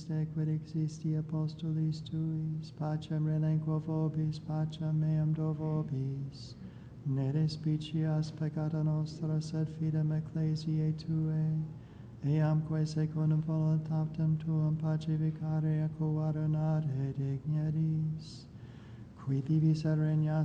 existere quid existi apostolis tuis, pacem relinquo vobis, pacem meam do vobis. Ne despicias peccata nostra, sed fidem ecclesiae Tuae, eamque secundum voluntatem Tuam pacificare et coadunare digneris, qui vivis et regnas